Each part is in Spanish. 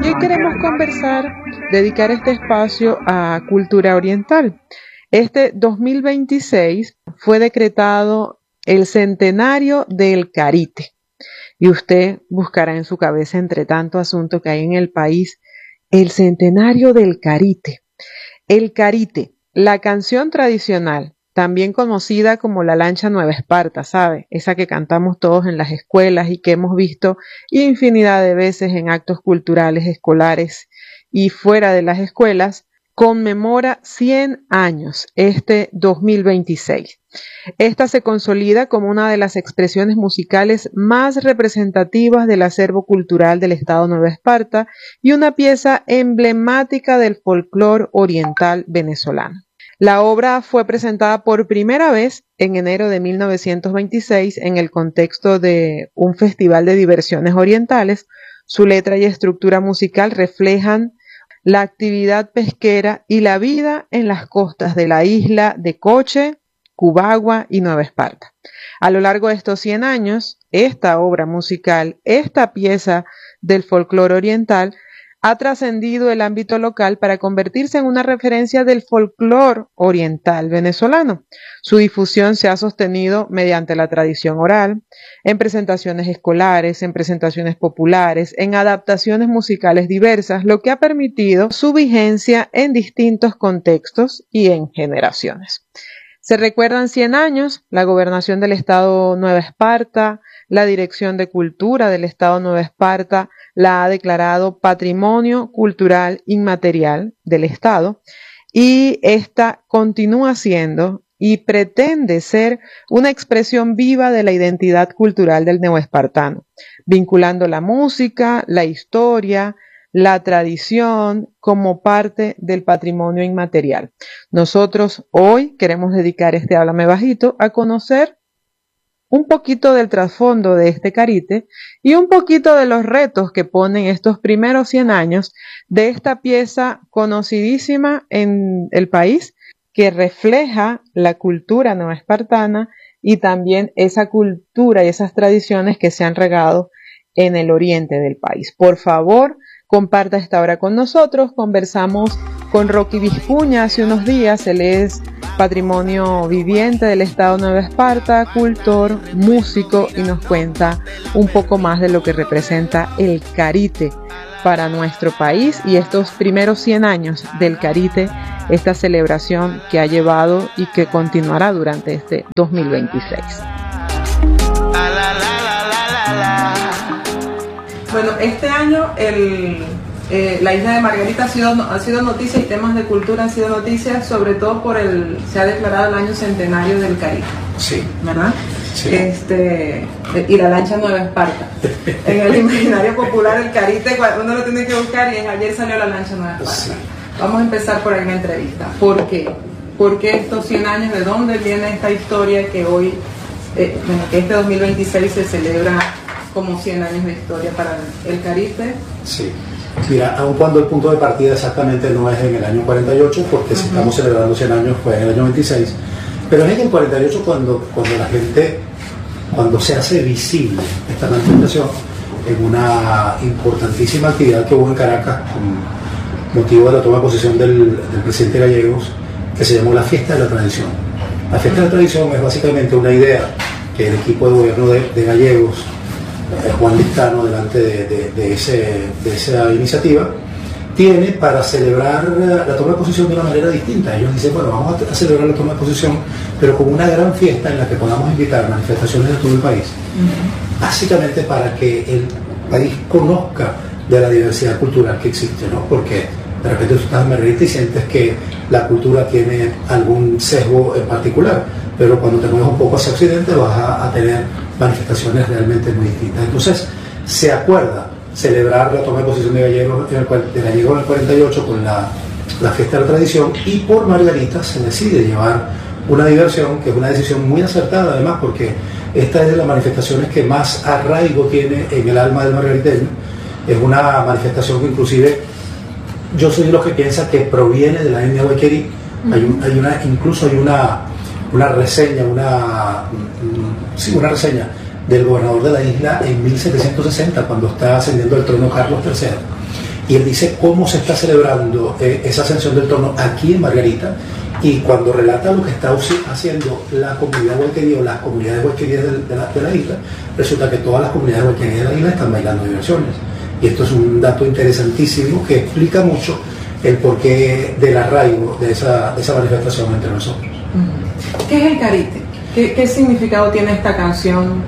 Y hoy queremos conversar, dedicar este espacio a cultura oriental. Este 2026 fue decretado el centenario del Carite. Y usted buscará en su cabeza, entre tanto asunto que hay en el país, el centenario del Carite. El Carite, la canción tradicional, también conocida como la lancha Nueva Esparta, ¿sabe? Esa que cantamos todos en las escuelas y que hemos visto infinidad de veces en actos culturales escolares y fuera de las escuelas, conmemora 100 años este 2026. Esta se consolida como una de las expresiones musicales más representativas del acervo cultural del Estado Nueva Esparta y una pieza emblemática del folclore oriental venezolano. La obra fue presentada por primera vez en enero de 1926 en el contexto de un festival de diversiones orientales. Su letra y estructura musical reflejan la actividad pesquera y la vida en las costas de la isla de Coche, Cubagua y Nueva Esparta. A lo largo de estos 100 años, esta obra musical, esta pieza del folclore oriental, ha trascendido el ámbito local para convertirse en una referencia del folclore oriental venezolano. Su difusión se ha sostenido mediante la tradición oral, en presentaciones escolares, en presentaciones populares, en adaptaciones musicales diversas, lo que ha permitido su vigencia en distintos contextos y en generaciones. Se recuerdan 100 años, la gobernación del Estado Nueva Esparta, la Dirección de Cultura del Estado Nueva Esparta la ha declarado Patrimonio Cultural Inmaterial del Estado y esta continúa siendo y pretende ser una expresión viva de la identidad cultural del neoespartano, vinculando la música, la historia, la tradición como parte del patrimonio inmaterial. Nosotros hoy queremos dedicar este Háblame Bajito a conocer un poquito del trasfondo de este Carite y un poquito de los retos que ponen estos primeros 100 años de esta pieza conocidísima en el país que refleja la cultura neoespartana y también esa cultura y esas tradiciones que se han regado en el oriente del país. Por favor, comparta esta hora con nosotros. Conversamos con Rocky Vizcuña hace unos días. Él es patrimonio viviente del Estado Nueva Esparta, cultor, músico y nos cuenta un poco más de lo que representa el Carite para nuestro país y estos primeros 100 años del Carite, esta celebración que ha llevado y que continuará durante este 2026. Bueno, este año la isla de Margarita ha sido noticia y temas de cultura han sido noticias, sobre todo se ha declarado el año centenario del Carite. Sí. ¿Verdad? Sí. Y la lancha Nueva Esparta. En el imaginario popular el Carite, uno lo tiene que buscar y ayer salió la lancha Nueva Esparta. Sí. Vamos a empezar por ahí la entrevista. ¿Por qué? ¿Por qué estos 100 años? ¿De dónde viene esta historia que hoy, que este 2026 se celebra como 100 años de historia para el Carite? Sí. Mira, aun cuando el punto de partida exactamente no es en el año 48, porque si estamos celebrando 100 años fue en el año 26, pero es en el 48 cuando se hace visible esta manifestación en una importantísima actividad que hubo en Caracas con motivo de la toma de posesión del presidente Gallegos, que se llamó la Fiesta de la Tradición. La Fiesta de la Tradición es básicamente una idea que el equipo de gobierno de Gallegos, Juan Lizcano, delante de esa iniciativa, tiene para celebrar la toma de posesión de una manera distinta. Ellos dicen, bueno, vamos a celebrar la toma de posesión, pero con una gran fiesta en la que podamos invitar manifestaciones de todo el país, básicamente para que el país conozca de la diversidad cultural que existe, ¿no? Porque de repente tú estás en Margarita y sientes que la cultura tiene algún sesgo en particular, pero cuando te mueves un poco hacia Occidente vas a tener manifestaciones realmente muy distintas. Entonces se acuerda celebrar la toma de posesión de Gallegos en el 48 con la Fiesta de la Tradición, y por Margarita se decide llevar una diversión que es una decisión muy acertada además, porque esta es de las manifestaciones que más arraigo tiene en el alma del margariteño. Es una manifestación que inclusive yo soy de los que piensa que proviene de la etnia Huayquerí. Incluso hay una reseña, una reseña del gobernador de la isla en 1760, cuando está ascendiendo al trono Carlos III. y él dice cómo se está celebrando esa ascensión del trono aquí en Margarita, y cuando relata lo que está haciendo la comunidad huayquerí o las comunidades huayqueríes de la isla, resulta que todas las comunidades huayqueríes de la isla están bailando diversiones. Y esto es un dato interesantísimo que explica mucho el porqué del arraigo de esa manifestación entre nosotros. ¿Qué es el carite? ¿Qué significado tiene esta canción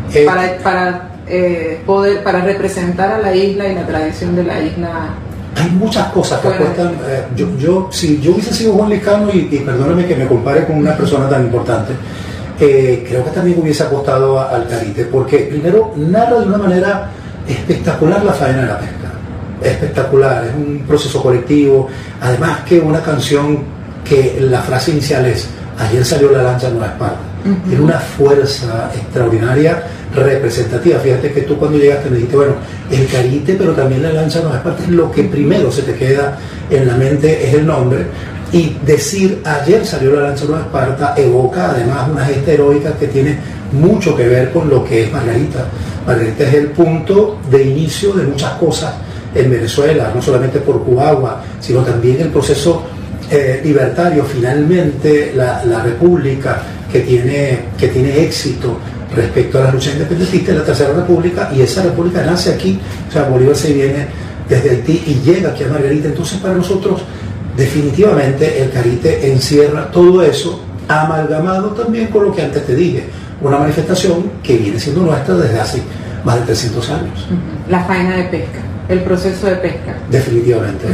para representar a la isla y la tradición de la isla? Hay muchas cosas que apuestan. Si yo hubiese sido Juan Liscano, y perdóname que me compare con una persona tan importante, creo que también hubiese apostado al carite, porque primero narra de una manera espectacular la faena de la pesca. Espectacular, es un proceso colectivo. Además que una canción que la frase inicial es: ayer salió la lancha Nueva Esparta. Tiene una fuerza extraordinaria, representativa. Fíjate que tú cuando llegaste me dijiste, bueno, el carite, pero también la lancha Nueva Esparta, es lo que primero se te queda en la mente, es el nombre. Y decir ayer salió la lancha Nueva Esparta evoca además una gesta heroica que tiene mucho que ver con lo que es Margarita. Margarita es el punto de inicio de muchas cosas en Venezuela, no solamente por Cubagua, sino también el proceso libertario. Finalmente la república que tiene éxito respecto a las luchas independentistas, la Tercera República, y esa república nace aquí. O sea, Bolívar se viene desde Haití y llega aquí a Margarita. Entonces, para nosotros definitivamente el carite encierra todo eso, amalgamado también con lo que antes te dije, una manifestación que viene siendo nuestra desde hace más de 300 años. La faena de pesca, el proceso de pesca. Definitivamente.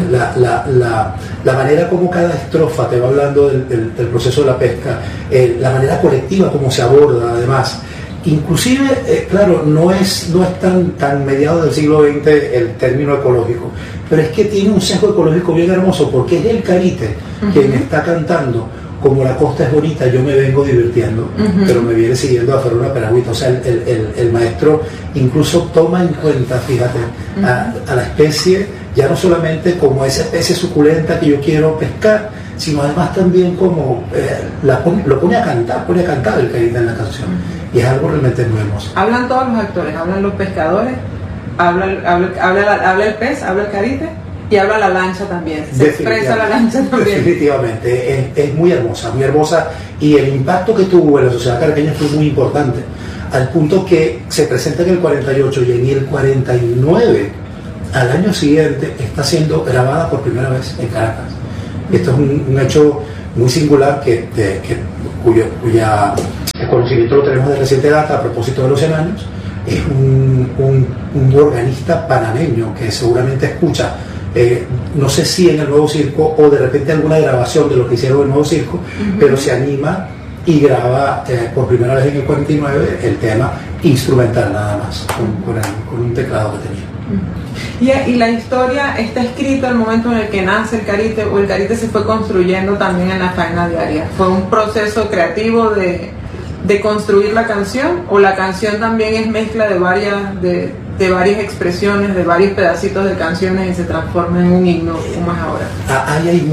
La manera como cada estrofa te va hablando del proceso de la pesca, la manera colectiva como se aborda, además. Inclusive, claro, no es tan mediado del siglo XX el término ecológico, pero es que tiene un sesgo ecológico bien hermoso, porque es el carite quien está cantando: como la costa es bonita, yo me vengo divirtiendo, pero me viene siguiendo a hacer una peragüita. O sea, el maestro incluso toma en cuenta, fíjate, a la especie, ya no solamente como esa especie suculenta que yo quiero pescar, sino además también como lo pone a cantar el carite en la canción. Y es algo realmente muy hermoso. Hablan todos los actores, hablan los pescadores, habla el pez, habla el carite, y habla la lancha también, se expresa la lancha también. Definitivamente, es muy hermosa, y el impacto que tuvo en la sociedad caraqueña fue muy importante, al punto que se presenta en el 48 y en el 49, al año siguiente, está siendo grabada por primera vez en Caracas. Esto es un hecho muy singular cuya conocimiento lo tenemos de reciente data a propósito de los 100 años. Es un organista panameño que seguramente escucha, no sé si en el Nuevo Circo o de repente alguna grabación de lo que hicieron en el Nuevo Circo, pero se anima y graba por primera vez en el 49 el tema instrumental nada más, con un teclado que tenía. Y la historia está escrita al momento en el que nace el carite, o el carite se fue construyendo también en la faena diaria. ¿Fue un proceso creativo de construir la canción, o la canción también es mezcla de varias expresiones, de varios pedacitos de canciones y se transforma en un himno como es ahora? Ahí hay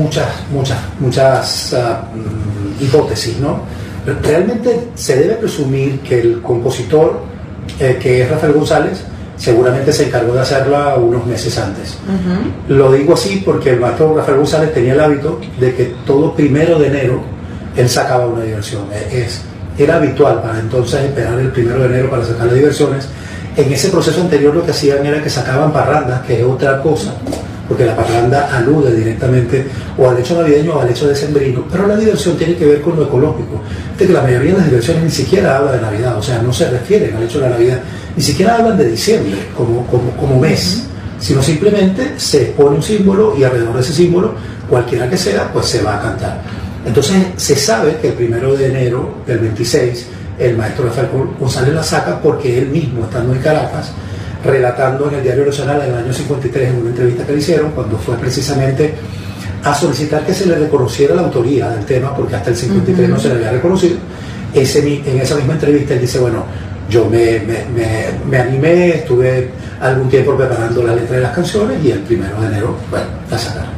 muchas hipótesis, ¿no? Realmente se debe presumir que el compositor, que es Rafael González, seguramente se encargó de hacerla unos meses antes. Lo digo así porque el maestro Rafael González tenía el hábito de que todo 1 de enero él sacaba una diversión. Era habitual para entonces esperar el 1 de enero para sacar las diversiones. En ese proceso anterior lo que hacían era que sacaban parrandas, que es otra cosa, porque la parranda alude directamente o al hecho navideño o al hecho decembrino, pero la diversión tiene que ver con lo ecológico. Que la mayoría de las diversiones ni siquiera habla de Navidad, o sea, no se refieren al hecho de la Navidad, ni siquiera hablan de diciembre como mes, sino simplemente se pone un símbolo y alrededor de ese símbolo, cualquiera que sea, pues se va a cantar. Entonces se sabe que el 1 de enero del 26 el maestro Rafael González la saca porque él mismo, estando en Caracas, relatando en el Diario Nacional en el año 53 en una entrevista que le hicieron, cuando fue precisamente a solicitar que se le reconociera la autoría del tema, porque hasta el 53 no se le había reconocido. En esa misma entrevista él dice, bueno, yo me animé, estuve algún tiempo preparando la letra de las canciones y el 1 de enero, bueno, la sacaron.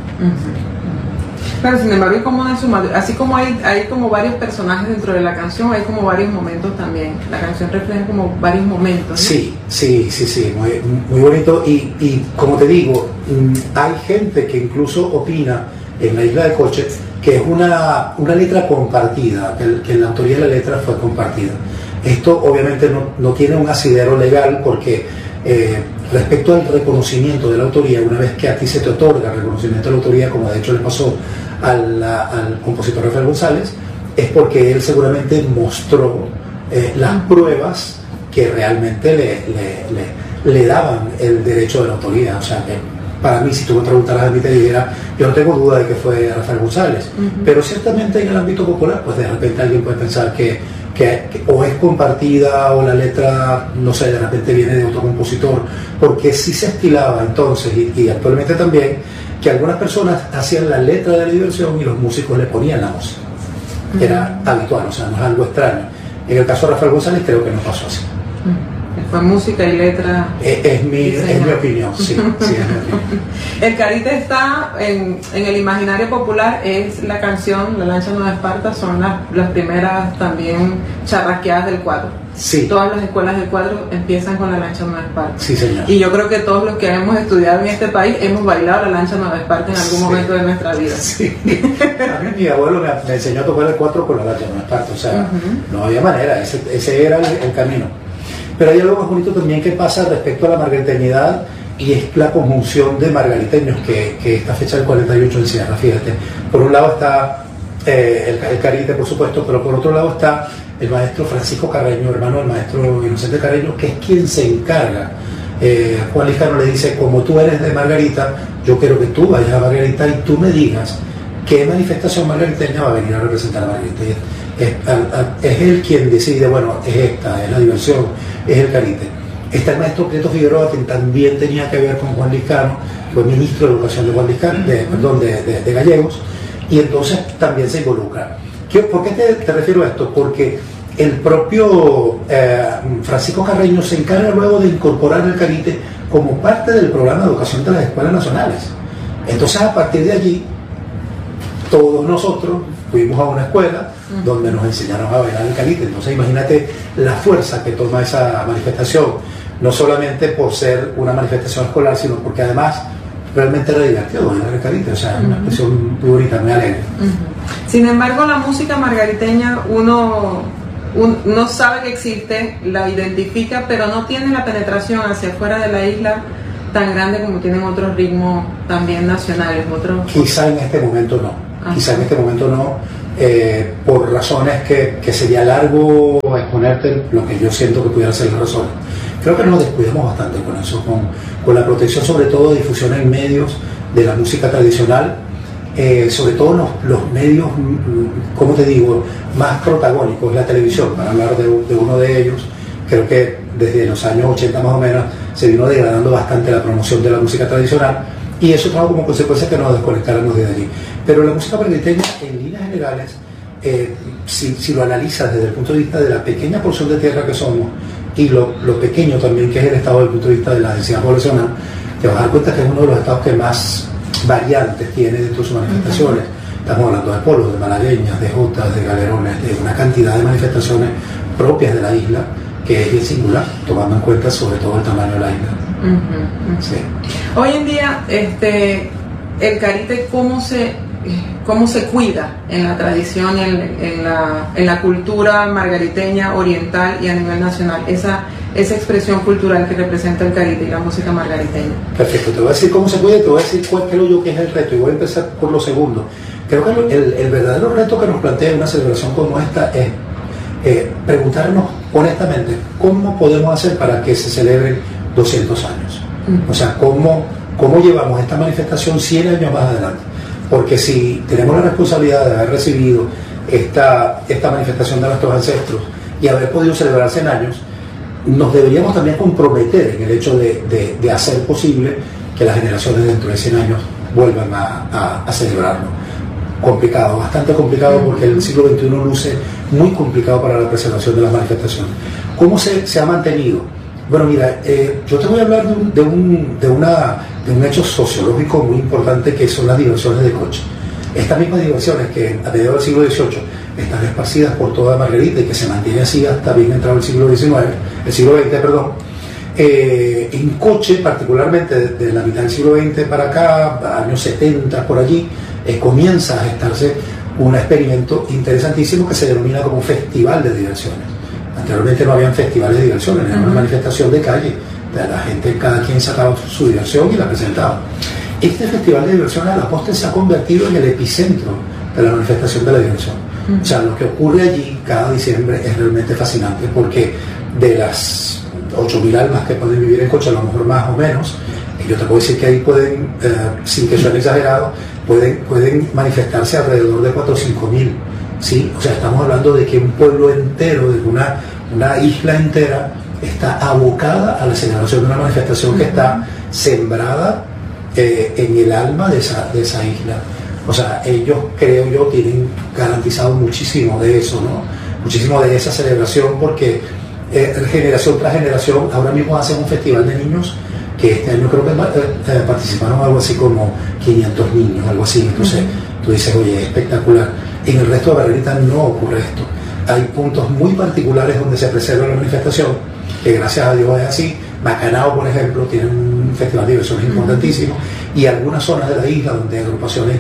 Pero sin embargo hay como una suma, así como hay como varios personajes dentro de la canción, hay como varios momentos también. La canción refleja como varios momentos, ¿no? Sí, muy bonito, y como te digo, hay gente que incluso opina en la Isla de Coche que es una letra compartida, que la autoría de la letra fue compartida. Esto obviamente no tiene un asidero legal porque respecto al reconocimiento de la autoría, una vez que a ti se te otorga el reconocimiento de la autoría, como de hecho le pasó al compositor Rafael González, es porque él seguramente mostró las pruebas que realmente le daban el derecho de la autoría. O sea que para mí, si tú me preguntaras a mí, te dijera, yo no tengo duda de que fue Rafael González, pero ciertamente en el ámbito popular, pues de repente alguien puede pensar que o es compartida o la letra, no sé, de repente viene de otro compositor, porque sí se estilaba entonces y actualmente también que algunas personas hacían la letra de la diversión y los músicos le ponían la música. Era habitual, o sea, no es algo extraño. En el caso de Rafael González creo que no pasó así. Fue música y letra. Es mi opinión, sí, es mi opinión. El Carite está en el imaginario popular, es la canción La Lancha Nueva Esparta, son las primeras también charrasqueadas del cuadro. Sí. Todas las escuelas del cuadro empiezan con La Lancha Nueva Esparta. Sí, señor. Y yo creo que todos los que hemos estudiado en este país hemos bailado La Lancha Nueva Esparta en algún momento de nuestra vida. Sí. A mí mi abuelo me enseñó a tocar el cuatro con La Lancha Nueva Esparta, o sea, no había manera, ese era el camino. Pero hay algo más bonito también que pasa respecto a la margariteñidad y es la conjunción de margariteños que esta fecha del 48 encierra. Fíjate, por un lado está el Carite, por supuesto, pero por otro lado está el maestro Francisco Carreño, hermano del maestro Inocente Carreño, que es quien se encarga. Juan Liscano le dice, como tú eres de Margarita, yo quiero que tú vayas a Margarita y tú me digas qué manifestación margariteña va a venir a representar a Margarita. Es él quien decide, bueno, es esta, es la diversión, es el Carite. Está el maestro Prieto Figueroa, que también tenía que ver con Juan Liscano, fue ministro de Educación de Juan Liscano, de Gallegos, y entonces también se involucra. ¿Por qué te refiero a esto? Porque el propio Francisco Carreño se encarga luego de incorporar el Carite como parte del programa de educación de las escuelas nacionales. Entonces, a partir de allí, todos nosotros fuimos a una escuela donde nos enseñaron a bailar el Carite. Entonces imagínate la fuerza que toma esa manifestación, no solamente por ser una manifestación escolar, sino porque además realmente era divertido bailar el Carite, o sea, es una expresión muy bonita, muy alegre. Sin embargo, la música margariteña uno sabe que existe, la identifica, pero no tiene la penetración hacia afuera de la isla tan grande como tienen otros ritmos también nacionales. Quizá en este momento no. Quizá en este momento no, por razones que sería largo exponerte lo que yo siento que pudiera ser las razones. Creo que nos descuidamos bastante con eso, con la protección sobre todo de difusión en medios de la música tradicional, sobre todo los medios, como te digo, más protagónicos, la televisión, para hablar de uno de ellos. Creo que desde los años 80 más o menos se vino degradando bastante la promoción de la música tradicional, y eso trajo como consecuencia que nos desconectáramos de allí. Pero la música margariteña, en líneas generales, si lo analizas desde el punto de vista de la pequeña porción de tierra que somos y lo pequeño también que es el estado desde el punto de vista de la densidad poblacional, te vas a dar cuenta que es uno de los estados que más variantes tiene dentro de sus manifestaciones. Estamos hablando de polos, de malagueñas, de jotas, de galerones, de una cantidad de manifestaciones propias de la isla que es bien singular, tomando en cuenta sobre todo el tamaño de la isla. Sí. Hoy en día, el Carite, ¿cómo se cuida en la tradición, en la cultura margariteña, oriental y a nivel nacional? Esa expresión cultural que representa el Carite y la música margariteña. Perfecto, te voy a decir cómo se cuida y te voy a decir cuál creo yo que es el reto, y voy a empezar por lo segundo. Creo que el verdadero reto que nos plantea una celebración como esta es preguntarnos honestamente cómo podemos hacer para que se celebren 200 años. O sea, cómo llevamos esta manifestación 100 años más adelante. Porque si tenemos la responsabilidad de haber recibido esta manifestación de nuestros ancestros y haber podido celebrar 100 años, nos deberíamos también comprometer en el hecho de hacer posible que las generaciones dentro de 100 años vuelvan a celebrarlo. Complicado, bastante complicado, porque el siglo XXI luce muy complicado para la preservación de las manifestaciones. ¿Cómo se ha mantenido? Bueno, mira, yo te voy a hablar de un hecho sociológico muy importante, que son las diversiones de coche. Estas mismas diversiones que a mediados del siglo XVIII están esparcidas por toda Margarita y que se mantiene así hasta bien entrado el siglo XIX, el siglo XX, perdón, En coche, particularmente de la mitad del siglo XX para acá, años 70 por allí, comienza a gestarse un experimento interesantísimo que se denomina como Festival de Diversiones. Anteriormente no habían festivales de diversiones, era una manifestación de calle. La gente, cada quien sacaba su diversión y la presentaba. Este Festival de Diversiones a la postre se ha convertido en el epicentro de la manifestación de la diversión. O sea, lo que ocurre allí cada diciembre es realmente fascinante, porque de las 8.000 almas que pueden vivir en coche, a lo mejor más o menos, yo te puedo decir que ahí pueden, sin que suene exagerado, pueden manifestarse alrededor de 4 o 5.000, ¿sí? O sea, estamos hablando de que un pueblo entero, de una isla entera, está abocada a la celebración de una manifestación que está sembrada en el alma de esa isla. O sea, ellos, creo yo, tienen garantizado muchísimo de eso, ¿no? Muchísimo de esa celebración, porque generación tras generación, ahora mismo hacen un festival de niños que este año creo que participaron algo así como 500 niños, algo así. Entonces tú dices, oye, es espectacular. En el resto de Margarita no ocurre esto. Hay puntos muy particulares donde se preserva la manifestación, que gracias a Dios es así. Macanao, por ejemplo, tiene un festival de diversiones importantísimo, y algunas zonas de la isla donde agrupaciones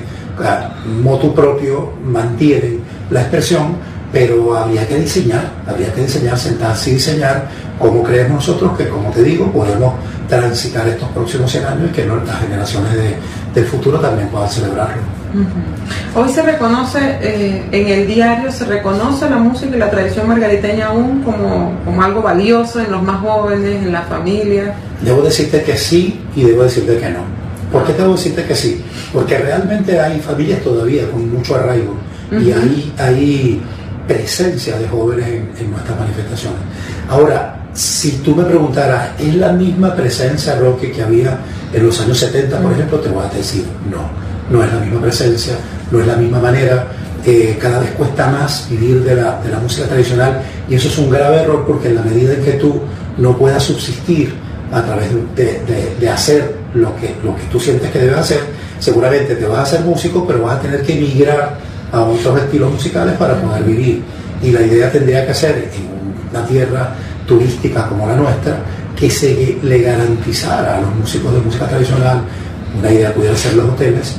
motu propio mantienen la expresión, pero habría que diseñar, sentarse y diseñar cómo creemos nosotros que, como te digo, podemos transitar estos próximos 100 años y que las generaciones del futuro también puedan celebrarlo. Hoy se reconoce, en el diario se reconoce la música y la tradición margariteña aún como algo valioso en los más jóvenes, en la familia. Debo decirte que sí y debo decirte que no. ¿Por qué debo decirte que sí? Porque realmente hay familias todavía con mucho arraigo y hay presencia de jóvenes en nuestras manifestaciones. Ahora, si tú me preguntaras, ¿es la misma presencia, Roque, que había en los años 70, por ejemplo? Te voy a decir, no es la misma presencia, no es la misma manera. Cada vez cuesta más vivir de la música tradicional, y eso es un grave error, porque en la medida en que tú no puedas subsistir a través de hacer lo que tú sientes que debes hacer, seguramente te vas a hacer músico, pero vas a tener que emigrar a otros estilos musicales para poder vivir. Y la idea tendría que ser, en una tierra turística como la nuestra, que se le garantizara a los músicos de música tradicional, una idea pudiera ser los hoteles,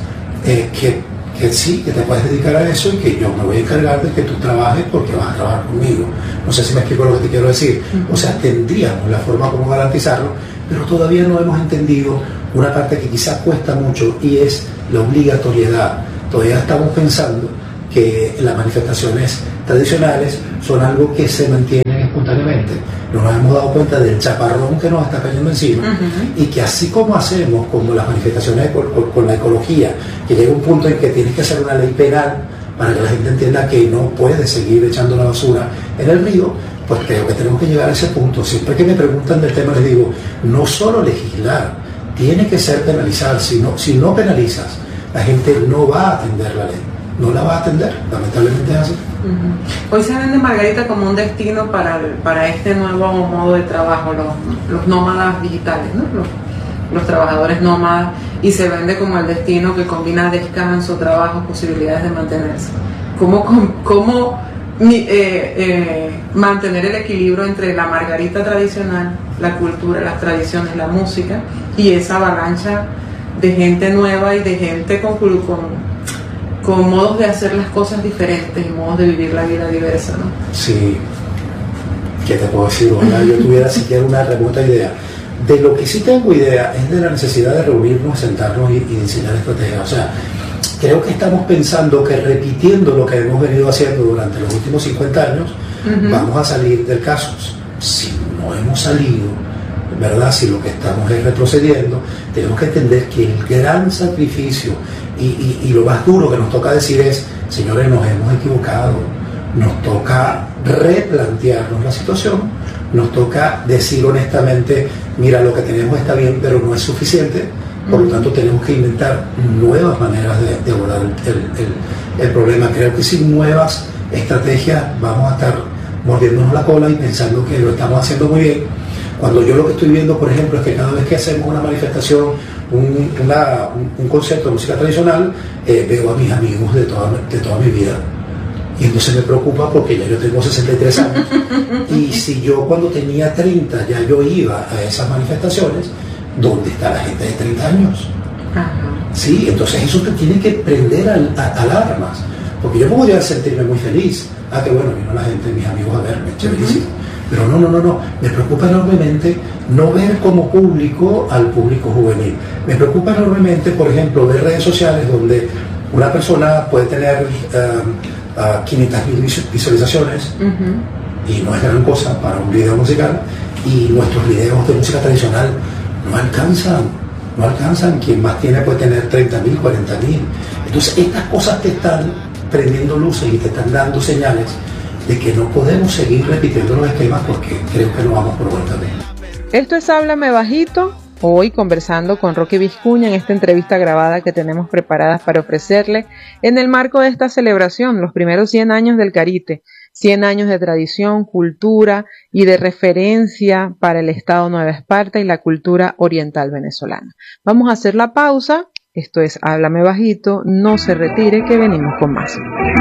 que sí, que te puedes dedicar a eso, y que yo me voy a encargar de que tú trabajes porque vas a trabajar conmigo. No sé si me explico lo que te quiero decir. O sea, tendríamos la forma como garantizarlo, pero todavía no hemos entendido una parte que quizás cuesta mucho, y es la obligatoriedad. Todavía estamos pensando que las manifestaciones tradicionales son algo que se mantiene espontáneamente. No nos hemos dado cuenta del chaparrón que nos está cayendo encima, y que así como hacemos como las manifestaciones con la ecología, que llega un punto en que tienes que hacer una ley penal para que la gente entienda que no puede seguir echando la basura en el río, pues creo que tenemos que llegar a ese punto. Siempre que me preguntan del tema les digo, no solo legislar, tiene que ser penalizar. Si no penalizas, la gente no va a atender la ley, no la va a atender, lamentablemente es así. Hoy se vende Margarita como un destino para este nuevo modo de trabajo, los nómadas digitales, ¿no? Los trabajadores nómadas, y se vende como el destino que combina descanso, trabajo, posibilidades de mantenerse. ¿Cómo mantener el equilibrio entre la Margarita tradicional, la cultura, las tradiciones, la música, y esa avalancha de gente nueva y de gente con modos de hacer las cosas diferentes y modos de vivir la vida diversa, ¿no? Sí, ¿qué te puedo decir? Ojalá yo tuviera siquiera una remota idea. De lo que sí tengo idea es de la necesidad de reunirnos, sentarnos y diseñar estrategias. O sea, creo que estamos pensando que repitiendo lo que hemos venido haciendo durante los últimos 50 años, vamos a salir del caso. Si no hemos salido, ¿verdad? Si lo que estamos es retrocediendo, tenemos que entender que el gran sacrificio y lo más duro que nos toca decir es, señores, nos hemos equivocado, nos toca replantearnos la situación, nos toca decir honestamente, mira, lo que tenemos está bien, pero no es suficiente, por lo tanto tenemos que inventar nuevas maneras de abordar el problema. Creo que sin nuevas estrategias vamos a estar mordiéndonos la cola y pensando que lo estamos haciendo muy bien, cuando yo lo que estoy viendo, por ejemplo, es que cada vez que hacemos una manifestación, un concierto de música tradicional, veo a mis amigos de toda mi vida, Y entonces me preocupa porque ya yo tengo 63 años y si yo cuando tenía 30 ya yo iba a esas manifestaciones, ¿dónde está la gente de 30 años? Ajá. Sí, entonces eso te tiene que prender alarmas, porque yo podría sentirme muy feliz. Que bueno, vino la gente, mis amigos a verme, chéverísimo. Pero no, me preocupa enormemente no ver como público al público juvenil. Me preocupa enormemente, por ejemplo, ver redes sociales donde una persona puede tener 500.000 visualizaciones y no es gran cosa para un video musical, y nuestros videos de música tradicional no alcanzan. Quien más tiene puede tener 30.000, 40.000. Entonces estas cosas te están prendiendo luces y te están dando señales de que no podemos seguir repitiendo los esquemas, porque creo que no vamos por buen camino. Esto es Háblame Bajito, hoy conversando con Roque Vizcuña en esta entrevista grabada que tenemos preparadas para ofrecerle en el marco de esta celebración, los primeros 100 años del Carite, 100 años de tradición, cultura y de referencia para el Estado Nueva Esparta y la cultura oriental venezolana. Vamos a hacer la pausa. Esto es Háblame Bajito, no se retire que venimos con más.